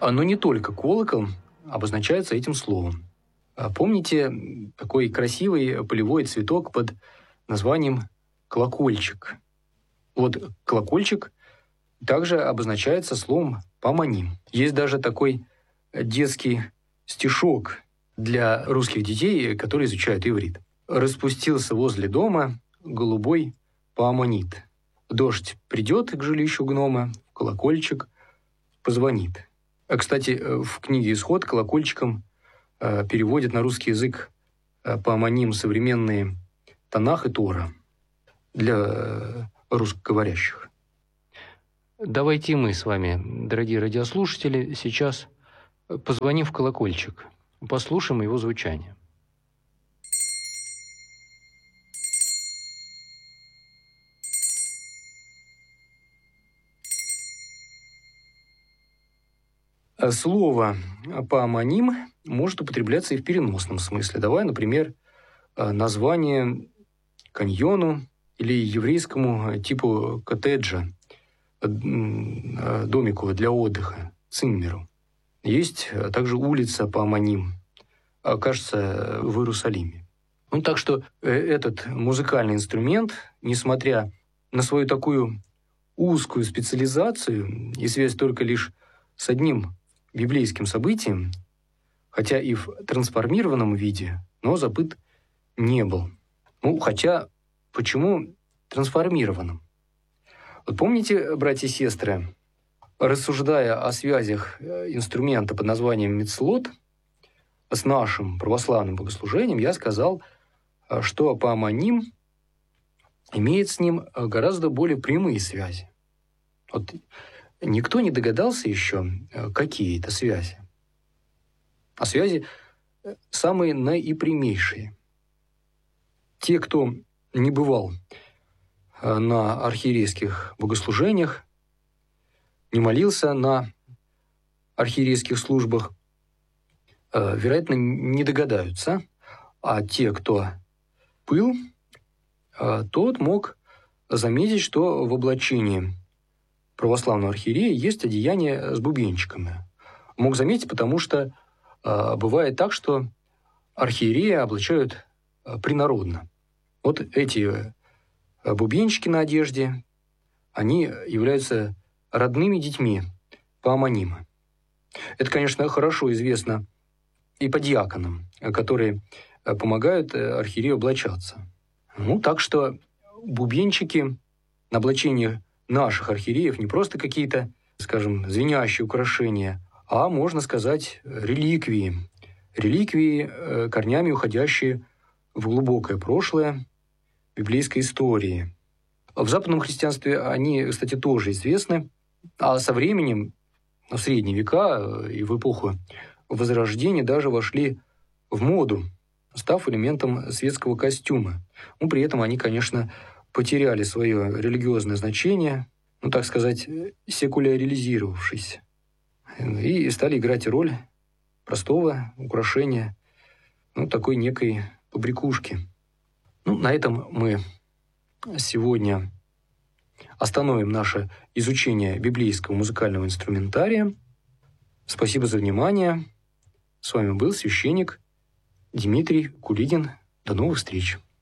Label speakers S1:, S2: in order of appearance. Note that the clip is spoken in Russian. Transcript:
S1: Но не только колокол обозначается этим словом. Помните такой красивый полевой цветок под названием колокольчик? Вот колокольчик также обозначается словом «поманим». Есть даже такой детский стишок для русских детей, которые изучают иврит. «Распустился возле дома голубой поаманит. Дождь придет к жилищу гнома, в колокольчик позвонит». Кстати, в книге «Исход» колокольчиком переводят на русский язык поаманим современные Танах и Тора для русскоговорящих. Давайте мы с вами, дорогие радиослушатели, сейчас позвоним в колокольчик, послушаем его звучание. Слово «поаманим» может употребляться и в переносном смысле. Давай, например, название каньону или еврейскому типу коттеджа, домику для отдыха, циммеру. Есть также улица Поаманим, кажется, в Иерусалиме. Так что этот музыкальный инструмент, несмотря на свою такую узкую специализацию и связь только лишь с одним библейским событием, хотя и в трансформированном виде, но забыт не был. Хотя почему трансформированном? Вот помните, братья и сестры, рассуждая о связях инструмента под названием мицлот с нашим православным богослужением, я сказал, что поаманим имеет с ним гораздо более прямые связи. Вот никто не догадался еще, какие это связи. А связи самые наипрямейшие. Те, кто не бывал на архиерейских богослужениях, не молился на архиерейских службах, вероятно, не догадаются. А те, кто был, тот мог заметить, что в облачении православного архиерея есть одеяние с бубенчиками. Мог заметить, потому что бывает так, что архиерея облачают принародно. Вот эти бубенчики на одежде, они являются родными детьми поаманима. Это, конечно, хорошо известно и по диаконам, которые помогают архиерею облачаться. Так что бубенчики на облачении наших архиереев не просто какие-то, скажем, звенящие украшения, а, можно сказать, реликвии. Реликвии, корнями уходящие в глубокое прошлое библейской истории. В западном христианстве они, кстати, тоже известны, а со временем, в средние века и в эпоху Возрождения даже вошли в моду, став элементом светского костюма. При этом они, конечно, потеряли свое религиозное значение, так сказать, секуляризировавшись, и стали играть роль простого украшения, такой некой побрякушки. На этом мы сегодня остановим наше изучение библейского музыкального инструментария. Спасибо за внимание. С вами был священник Дмитрий Кулигин. До новых встреч.